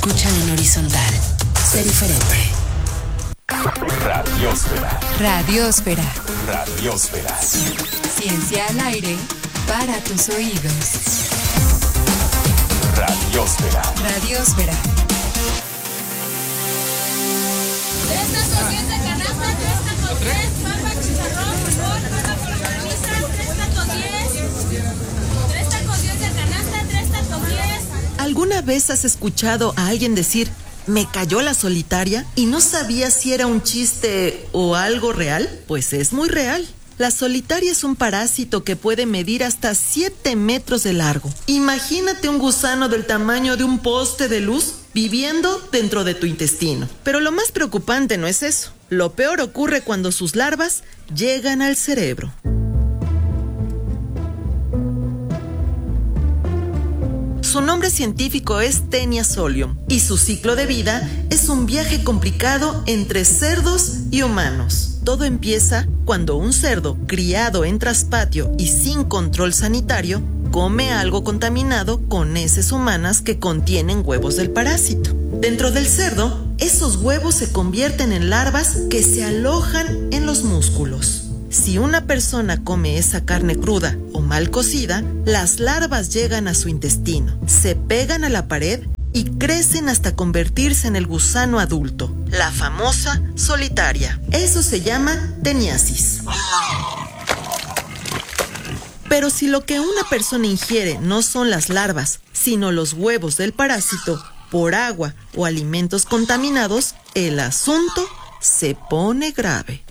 Escucha en horizontal. Sé diferente. Radiósfera. Radiósfera. Radiósfera. Ciencia al aire para tus oídos. Radiósfera. Radiósfera. 3 tacos 10 de canasta, 3 tacos 10, papa, chicharrón, frijol, papa con longaniza, 3 tacos 10. 3 tacos 10 de canasta, 3 tacos 10. ¿Alguna vez has escuchado a alguien decir, me cayó la solitaria y no sabía si era un chiste o algo real? Pues es muy real. La solitaria es un parásito que puede medir hasta 7 metros de largo. Imagínate un gusano del tamaño de un poste de luz viviendo dentro de tu intestino. Pero lo más preocupante no es eso. Lo peor ocurre cuando sus larvas llegan al cerebro. Su nombre científico es Taenia solium y su ciclo de vida es un viaje complicado entre cerdos y humanos. Todo empieza cuando un cerdo criado en traspatio y sin control sanitario come algo contaminado con heces humanas que contienen huevos del parásito. Dentro del cerdo, esos huevos se convierten en larvas que se alojan en los músculos. Si una persona come esa carne cruda o mal cocida, las larvas llegan a su intestino, se pegan a la pared y crecen hasta convertirse en el gusano adulto, la famosa solitaria. Eso se llama teniasis. Pero si lo que una persona ingiere no son las larvas, sino los huevos del parásito, por agua o alimentos contaminados, el asunto se pone grave.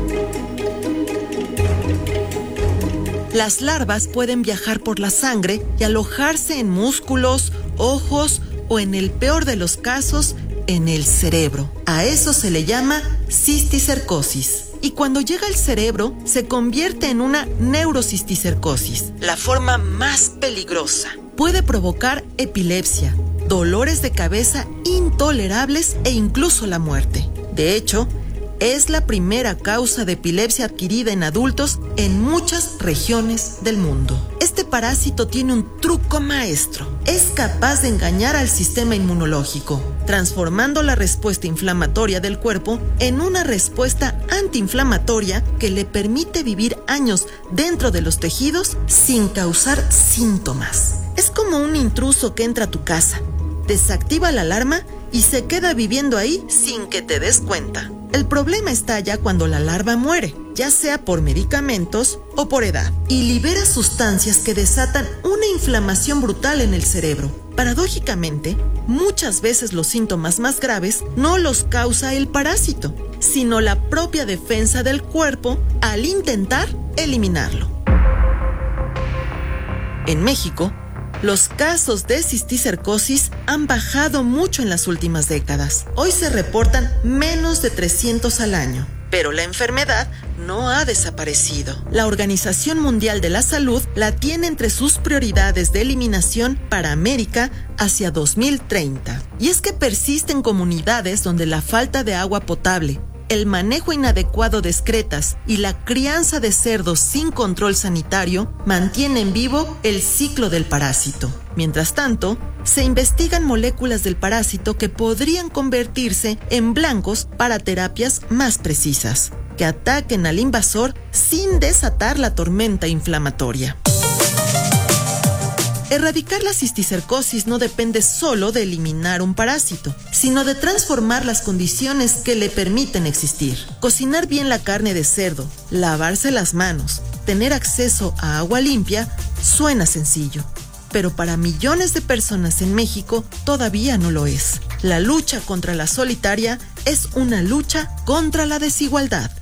Las larvas pueden viajar por la sangre y alojarse en músculos, ojos o, en el peor de los casos, en el cerebro. A eso se le llama cisticercosis. Y cuando llega al cerebro, se convierte en una neurocisticercosis, la forma más peligrosa. Puede provocar epilepsia, dolores de cabeza intolerables e incluso la muerte. De hecho, es la primera causa de epilepsia adquirida en adultos en muchas regiones del mundo. Este parásito tiene un truco maestro. Es capaz de engañar al sistema inmunológico, transformando la respuesta inflamatoria del cuerpo en una respuesta antiinflamatoria que le permite vivir años dentro de los tejidos sin causar síntomas. Es como un intruso que entra a tu casa, desactiva la alarma y se queda viviendo ahí sin que te des cuenta. El problema está ya cuando la larva muere, ya sea por medicamentos o por edad, y libera sustancias que desatan una inflamación brutal en el cerebro. Paradójicamente, muchas veces los síntomas más graves no los causa el parásito, sino la propia defensa del cuerpo al intentar eliminarlo. En México, los casos de cisticercosis han bajado mucho en las últimas décadas. Hoy se reportan menos de 300 al año, pero la enfermedad no ha desaparecido. La Organización Mundial de la Salud la tiene entre sus prioridades de eliminación para América hacia 2030. Y es que persisten comunidades donde la falta de agua potable, el manejo inadecuado de excretas y la crianza de cerdos sin control sanitario mantienen vivo el ciclo del parásito. Mientras tanto, se investigan moléculas del parásito que podrían convertirse en blancos para terapias más precisas, que ataquen al invasor sin desatar la tormenta inflamatoria. Erradicar la cisticercosis no depende solo de eliminar un parásito, sino de transformar las condiciones que le permiten existir. Cocinar bien la carne de cerdo, lavarse las manos, tener acceso a agua limpia, suena sencillo. Pero para millones de personas en México todavía no lo es. La lucha contra la solitaria es una lucha contra la desigualdad.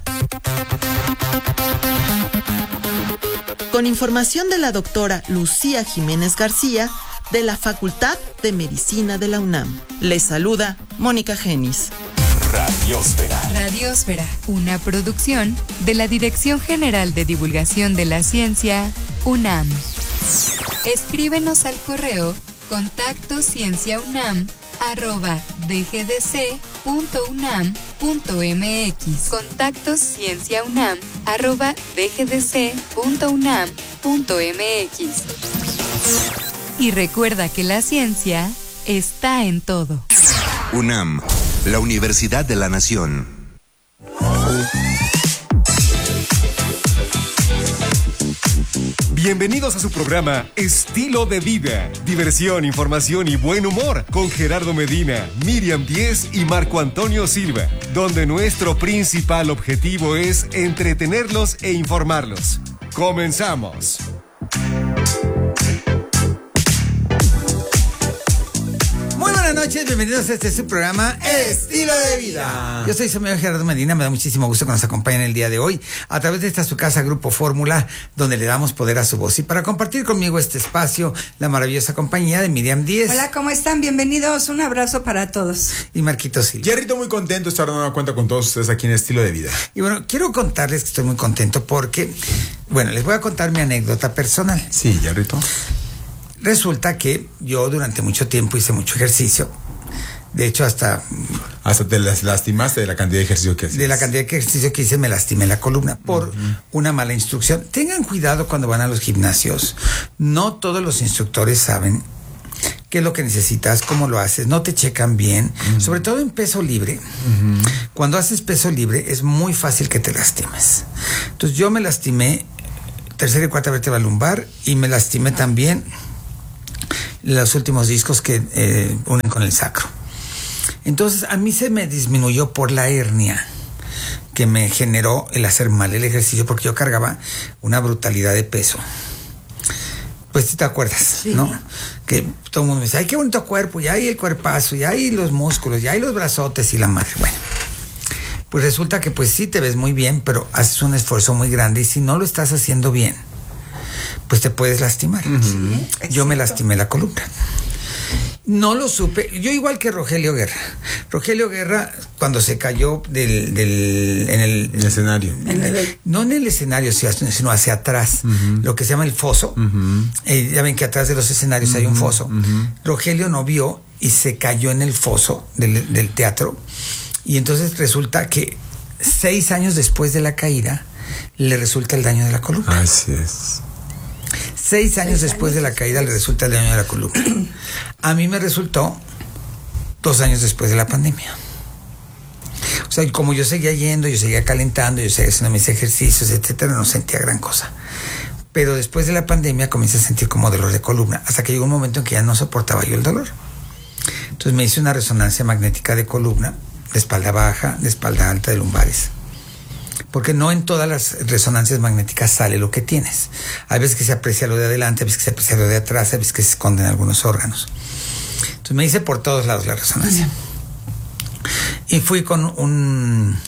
Con información de la doctora Lucía Jiménez García, de la Facultad de Medicina de la UNAM. Les saluda Mónica Genis. Radiósfera. Radiósfera, una producción de la Dirección General de Divulgación de la Ciencia, UNAM. Escríbenos al correo contactoscienciaunam@dgdc.unam.mx. contactoscienciaunam@dgdc.unam.mx. Y recuerda que la ciencia está en todo. UNAM, la Universidad de la Nación. Bienvenidos a su programa Estilo de Vida. Diversión, información y buen humor con Gerardo Medina, Miriam Díez y Marco Antonio Silva, donde nuestro principal objetivo es entretenerlos e informarlos. ¡Comenzamos! Buenas noches, bienvenidos a este su programa Estilo de Vida. Yo soy su amigo Gerardo Medina, me da muchísimo gusto que nos acompañen el día de hoy a través de esta su casa Grupo Fórmula, donde le damos poder a su voz. Y para compartir conmigo este espacio, la maravillosa compañía de Miriam Díez. Hola, ¿cómo están? Bienvenidos, un abrazo para todos. Y Marquito Silva. Jerrito, muy contento de estar dando cuenta con todos ustedes aquí en Estilo de Vida. Y bueno, quiero contarles que estoy muy contento porque, bueno, les voy a contar mi anécdota personal. Sí, Jerrito. Resulta que yo durante mucho tiempo hice mucho ejercicio. De hecho, hasta te lastimaste de la cantidad de ejercicio que hacías. De la cantidad de ejercicio que hice me lastimé la columna por una mala instrucción. Tengan cuidado cuando van a los gimnasios. No todos los instructores saben qué es lo que necesitas, cómo lo haces. No te checan bien. Sobre todo en peso libre. Cuando haces peso libre es muy fácil que te lastimes. Entonces yo me lastimé tercera y cuarta vértebra lumbar y me lastimé también los últimos discos que unen con el sacro. Entonces a mí se me disminuyó por la hernia que me generó el hacer mal el ejercicio, porque yo cargaba una brutalidad de peso. Pues si te acuerdas, sí, ¿no? Que todo el mundo me dice, ay, qué bonito cuerpo, ya hay el cuerpazo, ya hay los músculos, ya hay los brazotes y la madre. Bueno, pues resulta que pues sí te ves muy bien, pero haces un esfuerzo muy grande y si no lo estás haciendo bien, pues te puedes lastimar. Sí, yo me lastimé la columna. No lo supe. Yo igual que Rogelio Guerra. Rogelio Guerra, cuando se cayó en el escenario. No en el escenario, sino hacia atrás. Lo que se llama el foso. Ya ven que atrás de los escenarios hay un foso. Rogelio no vio y se cayó en el foso del teatro. Y entonces resulta que 6 años después de la caída, le resulta el daño de la columna. Así es. 6 años después de la caída le resulta el daño de la columna. A mí me resultó 2 años después de la pandemia. O sea, como yo seguía yendo, yo seguía calentando, yo seguía haciendo mis ejercicios, etcétera, no sentía gran cosa. Pero después de la pandemia comencé a sentir como dolor de columna, hasta que llegó un momento en que ya no soportaba yo el dolor. Entonces me hice una resonancia magnética de columna, de espalda baja, de espalda alta, de lumbares. Porque no en todas las resonancias magnéticas sale lo que tienes. Hay veces que se aprecia lo de adelante, hay veces que se aprecia lo de atrás, hay veces que se esconden algunos órganos. Entonces me hice por todos lados la resonancia. Y fui con un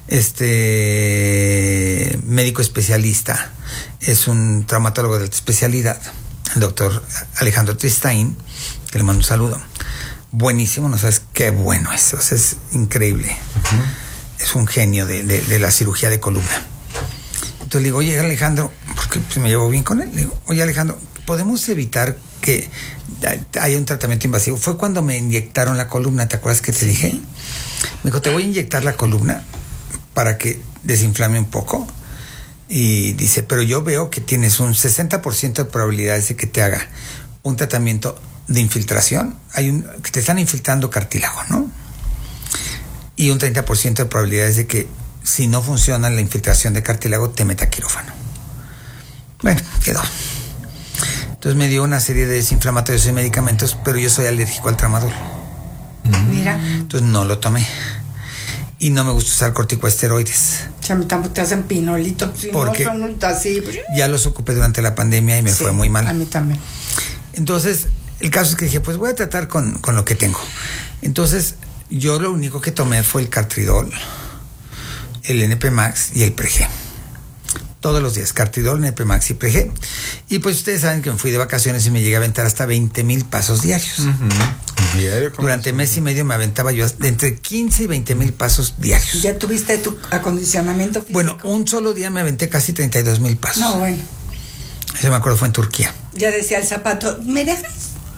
médico especialista, es un traumatólogo de alta especialidad, el doctor Alejandro Tristain, que le mando un saludo. Buenísimo, no sabes qué bueno es, o sea, es increíble. Es un genio de la cirugía de columna. Entonces le digo, oye Alejandro, porque pues me llevo bien con él, le digo, oye Alejandro, ¿podemos evitar que haya un tratamiento invasivo? Fue cuando me inyectaron la columna, ¿te acuerdas que te dije? Me dijo, te voy a inyectar la columna para que desinflame un poco. Y dice, pero yo veo que tienes un 60% de probabilidades de que te haga un tratamiento de infiltración. Que te están infiltrando cartílago, ¿no? Y un 30% de probabilidades de que si no funciona la infiltración de cartílago te meta quirófano. Bueno, quedó. Entonces me dio una serie de desinflamatorios y medicamentos, pero yo soy alérgico al tramadol. Mira. Entonces no lo tomé. Y no me gusta usar corticosteroides. Tampoco te hacen pinolito. Porque no son así. Ya los ocupé durante la pandemia y me fue muy mal. A mí también. Entonces, el caso es que dije, pues voy a tratar con lo que tengo. Entonces, yo lo único que tomé fue el Cartridol, el NP Max y el Preg. Todos los días, Cartridol, NP Max y Preg. Y pues ustedes saben que me fui de vacaciones y me llegué a aventar hasta 20,000 pasos diarios. Durante mes y medio me aventaba yo de entre 15 y 20,000 pasos diarios. ¿Ya tuviste tu acondicionamiento físico? Bueno, un solo día me aventé casi 32,000 pasos. No, bueno. Eso me acuerdo, fue en Turquía. Ya decía el zapato, ¿me dejas?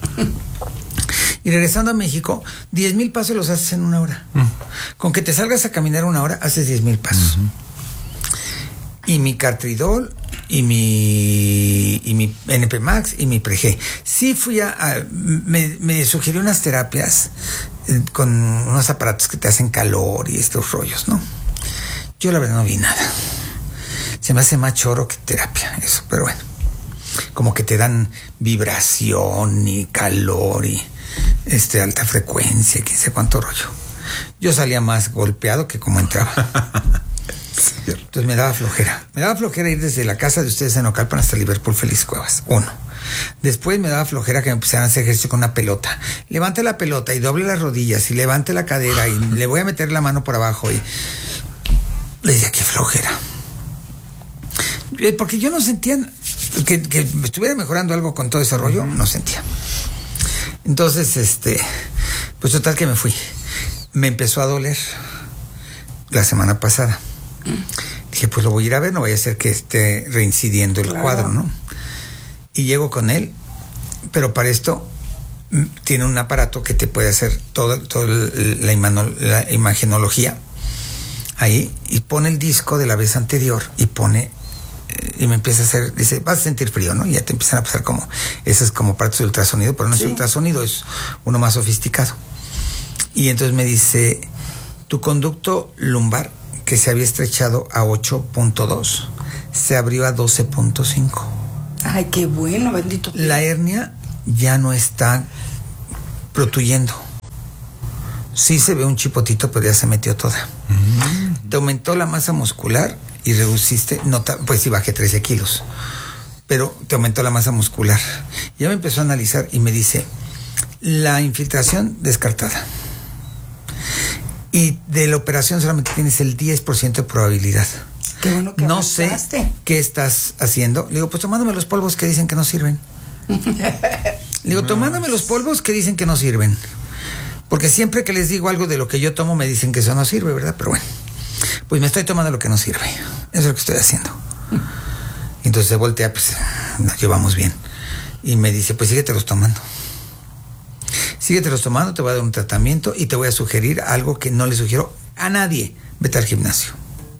Y regresando a México, 10,000 pasos los haces en 1 hora. Con que te salgas a caminar 1 hora, haces 10,000 pasos. Y mi Cartridol y mi NP Max y mi Pre-G. Sí fui me sugirió unas terapias con unos aparatos que te hacen calor y estos rollos, ¿no? Yo la verdad no vi nada. Se me hace más choro que terapia, eso, pero bueno. Como que te dan vibración y calor y alta frecuencia, quién sé cuánto rollo. Yo salía más golpeado que como entraba. Entonces me daba flojera ir desde la casa de ustedes en Ocalpan hasta Liverpool Feliz Cuevas, 1. Después me daba flojera que me pusieran a hacer ejercicio con una pelota. Levante la pelota y doble las rodillas y levante la cadera y le voy a meter la mano por abajo y le decía, qué flojera. Porque yo no sentía que estuviera mejorando algo con todo ese rollo, no sentía. Entonces, pues total que me fui. Me empezó a doler la semana pasada. Dije, pues lo voy a ir a ver, no vaya a ser que esté reincidiendo el cuadro, ¿no? Y llego con él, pero para esto tiene un aparato que te puede hacer toda la imagenología ahí, y pone el disco de la vez anterior y pone, y me empieza a hacer, dice, vas a sentir frío, ¿no? Y ya te empiezan a pasar como, eso es como aparatos de ultrasonido, pero no es ultrasonido, es uno más sofisticado. Y entonces me dice, tu conducto lumbar, que se había estrechado a 8.2, se abrió a 12.5. Ay, qué bueno, bendito. La hernia ya no está protuyendo. Sí se ve un chipotito, pero ya se metió toda. Te aumentó la masa muscular y reduciste, pues sí bajé 13 kilos, pero te aumentó la masa muscular. Ya me empezó a analizar y me dice, la infiltración descartada. Y de la operación solamente tienes el 10% de probabilidad. Qué bueno que no sé qué estás haciendo. Le digo, pues tomándome los polvos que dicen que no sirven. Le digo, tomándome los polvos que dicen que no sirven. Porque siempre que les digo algo de lo que yo tomo me dicen que eso no sirve, ¿verdad? Pero bueno, pues me estoy tomando lo que no sirve. Eso es lo que estoy haciendo. Y entonces se voltea, pues nos llevamos bien. Y me dice, pues síguetelos tomando. Síguetelos tomando, te voy a dar un tratamiento y te voy a sugerir algo que no le sugiero a nadie. Vete al gimnasio.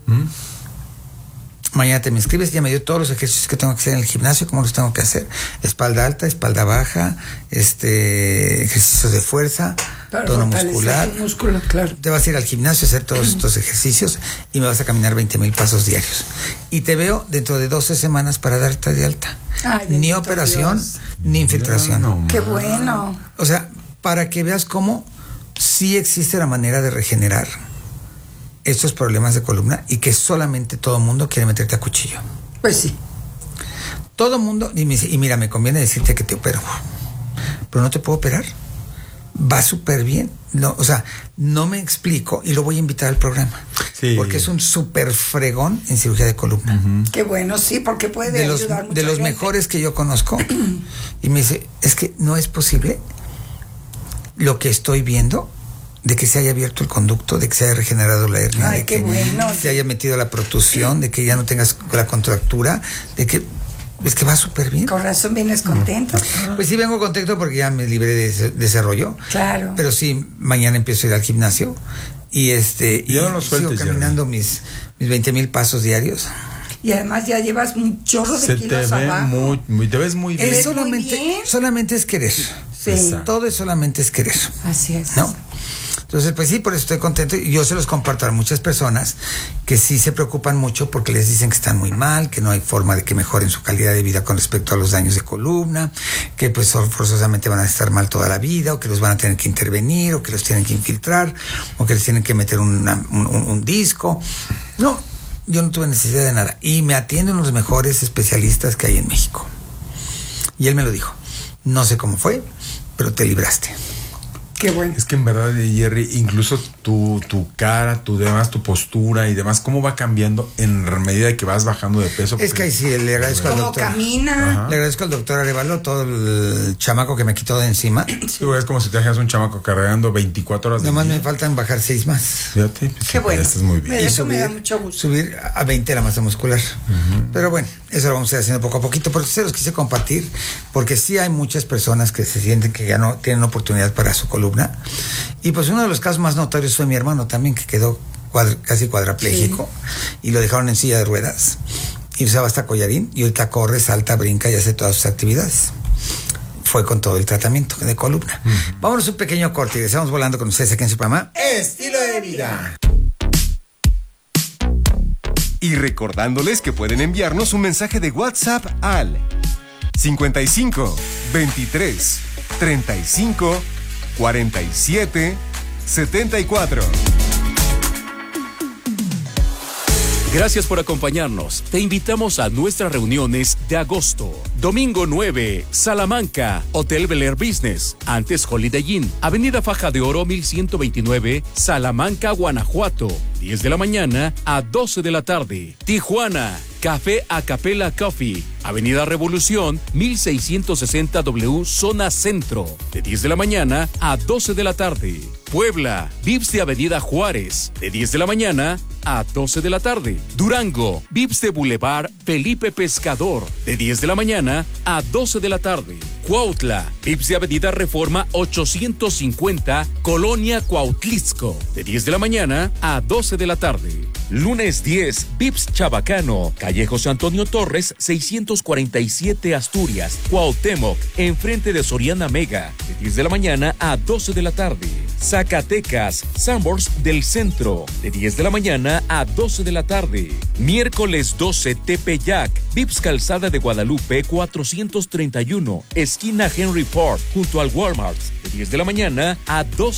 Mañana te me inscribes, ya me dio todos los ejercicios que tengo que hacer en el gimnasio, cómo los tengo que hacer. Espalda alta, espalda baja, ejercicios de fuerza, tono muscular. Músculo, claro. Te vas a ir al gimnasio a hacer todos estos ejercicios y me vas a caminar 20,000 pasos diarios. Y te veo dentro de 12 semanas para darte de alta. Ay, ni operación, Dios. ni infiltración. No, qué bueno. O sea, para que veas cómo sí existe la manera de regenerar estos problemas de columna y que solamente todo mundo quiere meterte a cuchillo. Pues sí. Todo mundo, y me dice, y mira, me conviene decirte que te opero, pero no te puedo operar. Va súper bien. No, o sea, no me explico y lo voy a invitar al programa. Sí. Porque es un súper fregón en cirugía de columna. Qué bueno, sí, porque puede ayudar mucho. De los mejores que yo conozco. Y me dice, es que no es posible lo que estoy viendo de que se haya abierto el conducto, de que se haya regenerado la hernia, ay, de qué que bueno, se haya metido la protusión, de que ya no tengas la contractura, de que es que va súper bien. Con razón vienes contento. Pues sí vengo contento porque ya me libré de ese rollo. Claro. Pero sí, mañana empiezo a ir al gimnasio y ya no sigo caminando mis 20,000 pasos diarios. Y además ya llevas un chorro de kilos abajo. Te ves muy bien. Solamente es querer. Sí. Todo es solamente es querer. Así es. ¿No? Entonces, pues sí, por eso estoy contento y yo se los comparto a muchas personas que sí se preocupan mucho porque les dicen que están muy mal, que no hay forma de que mejoren su calidad de vida con respecto a los daños de columna, que pues forzosamente van a estar mal toda la vida, o que los van a tener que intervenir, o que los tienen que infiltrar, o que les tienen que meter un disco. No, yo no tuve necesidad de nada y me atienden los mejores especialistas que hay en México. Y él me lo dijo, no sé cómo fue, pero te libraste. Qué bueno. Es que en verdad, Jerry, incluso tu cara, tu postura y demás, cómo va cambiando en medida de que vas bajando de peso. Es que ahí sí, le agradezco al doctor. Camina. Le agradezco al doctor Arevalo todo el chamaco que me quitó de encima. Sí, es como si te dejas un chamaco cargando 24 horas. Nomás me faltan bajar 6 más. Fíjate. Qué bueno. Estás muy bien. Eso me da mucho gusto. Subir a 20 la masa muscular. Pero bueno, eso lo vamos a ir haciendo poco a poquito. Pero se los quise compartir porque sí hay muchas personas que se sienten que ya no tienen oportunidad para su columna. Y pues uno de los casos más notorios fue mi hermano también, que quedó casi cuadrapléjico y lo dejaron en silla de ruedas. y usaba hasta collarín, y ahorita corre, salta, brinca y hace todas sus actividades. Fue con todo el tratamiento de columna. Vámonos un pequeño corte y regresamos volando con ustedes aquí en su programa Estilo de Vida. Y recordándoles que pueden enviarnos un mensaje de WhatsApp al 55 23 35 47 74. Gracias por acompañarnos. Te invitamos a nuestras reuniones de agosto. Domingo 9, Salamanca, Hotel Bel Air Business, antes Holiday Inn, Avenida Faja de Oro 1129, Salamanca, Guanajuato, 10 de la mañana a 12 de la tarde. Tijuana, Café Acapella Coffee, Avenida Revolución 1660 W, Zona Centro, de 10 de la mañana a 12 de la tarde. Puebla, Vips de Avenida Juárez, de 10 de la mañana a 12 de la tarde. Durango, Vips de Boulevard Felipe Pescador, de 10 de la mañana a 12 de la tarde. Cuautla, Vips de Avenida Reforma 850, Colonia Cuautlixco, de 10 de la mañana a 12 de la tarde. Lunes 10, Vips Chabacano, calle José Antonio Torres 647 Asturias, Cuauhtémoc, enfrente de Soriana Mega, de 10 de la mañana a 12 de la tarde. Zacatecas, Sanborns del Centro, de 10 de la mañana a 12 de la tarde. Miércoles 12, Tepeyac, Vips Calzada de Guadalupe 431, esquina Henry Ford, junto al Walmart, de 10 de la mañana a 12